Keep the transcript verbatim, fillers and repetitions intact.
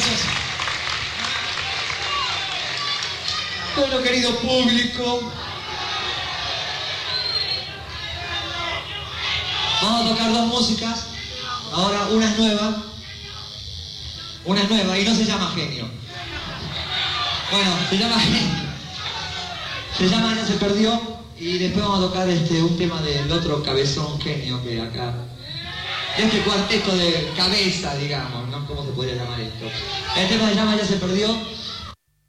gracias. Bueno, querido público, vamos a tocar dos músicas. Ahora una es nueva, una es nueva y no se llama Genio. Bueno, se llama Genio. Se llama Ya se perdió y después vamos a tocar este, un tema del otro cabezón Genio que acá. Este cuarteto de cabeza, digamos, ¿no? ¿Cómo se podría llamar esto? El tema se llama Ya se perdió.